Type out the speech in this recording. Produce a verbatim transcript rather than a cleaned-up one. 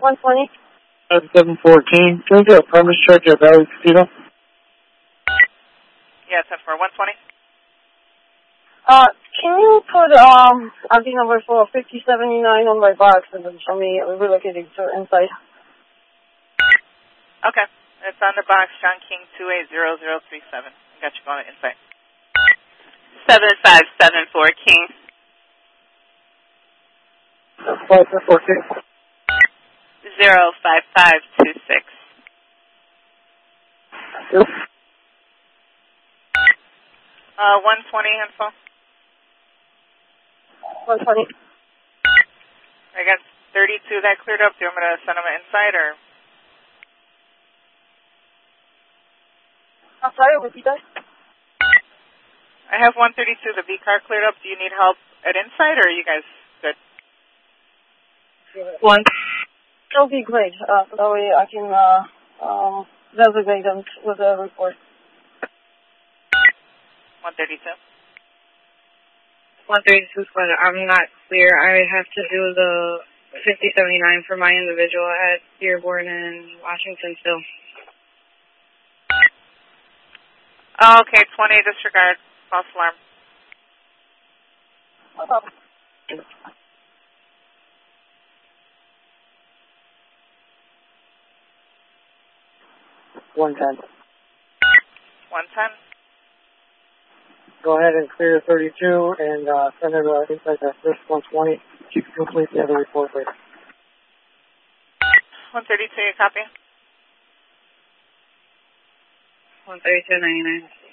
one twenty. At seven fourteen. Can we do a premise check at Valley Casino? Yeah, ten four, one twenty. Uh, can you put, um, I D number for fifty seventy-nine on my box and then show me relocating to inside? Okay. It's on the box, John King two eight zero zero three seven. Got you going inside. seven five seven four King. five four King. zero five five two six. Yep. Uh, one twenty info. one twenty. I got thirty-two that cleared up. Do you want me to send them inside or? I'm sorry, repeat that? I have one thirty-two, the V car cleared up. Do you need help at inside or are you guys good? One. That'll be great. Uh, that way I can, uh, um, designate them with a report. one thirty-two. one thirty-two squad. I'm not clear. I have to do the fifty seventy-nine for my individual at Dearborn and Washington still. Oh, okay, twenty disregard. False alarm. Uh, one ten. one ten. Go ahead and clear thirty-two and uh, send it uh, inside that first one twenty. You can complete the other report later. one thirty-two, you copy? one thirty-two ninety-nine.